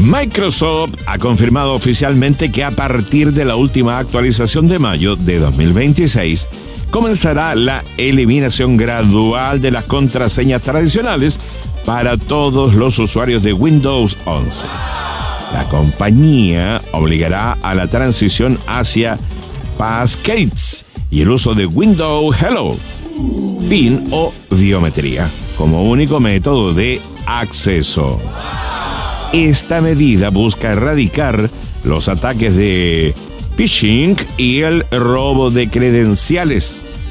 Microsoft ha confirmado oficialmente que a partir de la última actualización de mayo de 2026 comenzará la eliminación gradual de las contraseñas tradicionales para todos los usuarios de Windows 11. La compañía obligará a la transición hacia Passkeys y el uso de Windows Hello, PIN o biometría como único método de acceso. Esta medida busca erradicar los ataques de phishing y el robo de credenciales,